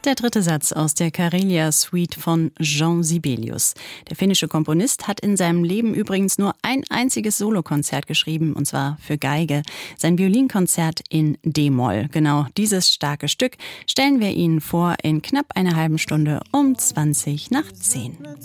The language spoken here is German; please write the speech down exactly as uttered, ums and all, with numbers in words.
Der dritte Satz aus der Karelia-Suite von Jean Sibelius. Der finnische Komponist hat in seinem Leben übrigens nur ein einziges Solokonzert geschrieben, und zwar für Geige. Sein Violinkonzert in D-Moll. Genau dieses starke Stück stellen wir Ihnen vor in knapp einer halben Stunde um zwanzig nach zehn.